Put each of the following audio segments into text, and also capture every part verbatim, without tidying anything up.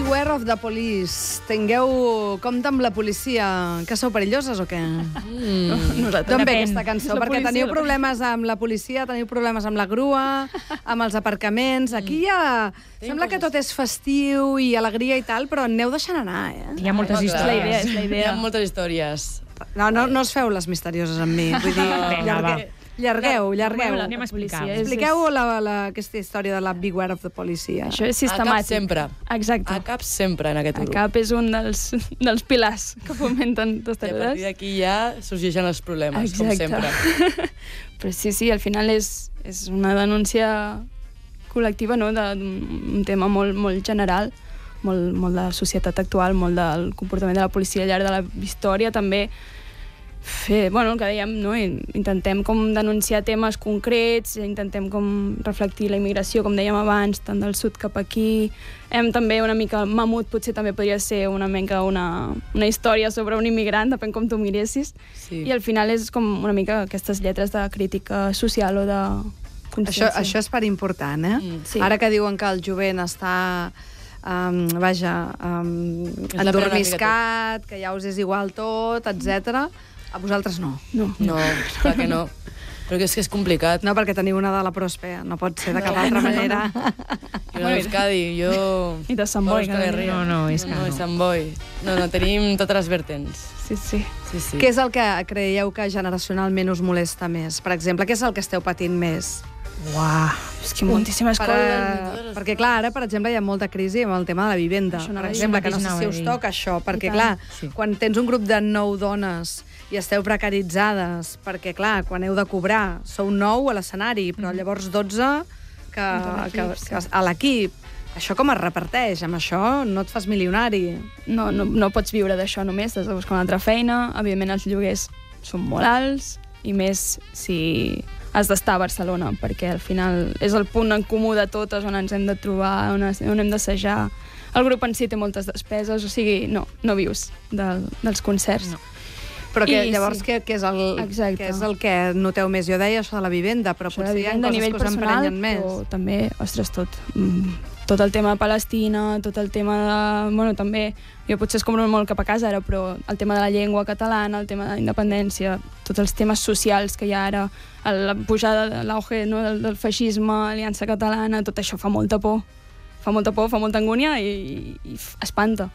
Beware of the Police. Tingueu compte amb la policia. Que sou perilloses o què? Mm. D'on ve aquesta cançó? Perquè teniu problemes amb la policia, teniu problemes amb la grua, amb els aparcaments. Aquí ja... Sembla que tot és festiu i alegria i tal, però aneu deixant anar, eh? Hi ha moltes històries. La idea, és la idea. Hi ha moltes històries. No, no, no us feu les misterioses amb mi. Vull dir, llargue, llargueu, llargueu. Anem a explicar. Expliqueu la, la, aquesta història de la Beware of the Police. Això és A sistemàtic. cap sempre. Exacte. A cap sempre en aquest A grup. cap és un dels, dels pilars que fomenten I a partir testarudes. d'aquí ja sorgeixen els problemes, com Exacte. sempre. Però sí, sí, al final és, és una denúncia col·lectiva, no?, d'un tema molt, molt general, molt, molt de la societat actual, molt del comportament de la policia al llarg de la història, també fer, bueno, el que dèiem, no? Intentem com denunciar temes concrets, intentem com reflectir la immigració, com dèiem abans, tant del sud cap aquí. Hem també una mica, Mamut potser també podria ser una mica una, una història sobre un immigrant, depèn com tu miressis, Sí. i al final és com una mica aquestes lletres de crítica social o de Això, consciència. això és per important, eh? Mm, sí. Ara que diuen que el jovent està, um, vaja, um, la endormiscat, que ja us és igual tot, etcètera. A vosaltres no. No. No, clar que no. Però que és que és complicat. No, perquè teniu una de la Prospe, no pot ser de cap altra manera. Jo no d'Euskadi, jo... I de Sant Boi, Euskal que Herria. no, no, és que no. no. No, Sant Boi. No, no, tenim totes les vertents. Sí, sí. Sí, sí. Què és el que creieu que generacionalment us molesta més? Per exemple, què és el que esteu patint més? Uau, és que moltíssimes Per, coses. perquè, clar, ara, per exemple, hi ha molta crisi amb el tema de la vivenda. Això Per anava a dir. exemple, que no sé Anava si a us dir. toca això, perquè, tant. clar, Sí. quan tens un grup de nou dones i esteu precaritzades, perquè, clar, quan heu de cobrar, sou nou a l'escenari, però llavors dotze que, Amb tot que, l'equip, que, a l'equip. Això com es reparteix? Amb això no et fas milionari. No, no, no pots viure d'això només, has de buscar una altra feina. Evidentment, els lloguers són molt alts, i més si has d'estar a Barcelona, perquè al final és el punt en comú de totes, on ens hem de trobar, on, es, on hem d'assajar. El grup en si té moltes despeses, o sigui, no, no vius del, dels concerts. No. Però que, I llavors, sí. què, què, és el, Exacte. què és el que noteu més? Jo deia això de la vivenda, però Això de potser hi ha vivenda a coses nivell que us personal, emprenyen més. però també, ostres, tot. Mm, tot el tema de Palestina, tot el tema de... Bueno, també, jo potser es compro molt cap a casa ara, però el tema de la llengua catalana, el tema de la independència, tots els temes socials que hi ha ara, la pujada de l'auge, no, del, del feixisme, Aliança Catalana, tot això fa molta por. Fa molta por, fa molta angúnia i, i espanta.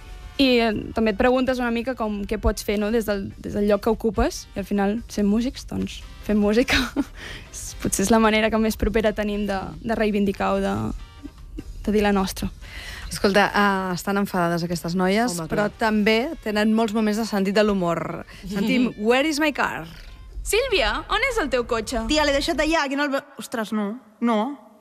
I eh, també et preguntes una mica com què pots fer, no?, des del, des del lloc que ocupes, i al final, sent músics, doncs fem música. Potser és la manera que més propera tenim de, de reivindicar o de, de dir la nostra. Escolta, uh, estan enfadades aquestes noies, Home, però clar. també tenen molts moments de sentit de l'humor. Sentim Where is my car? Sílvia, on és el teu cotxe? Tia, l'he deixat allà, aquí no el veu... Ostres, no. No.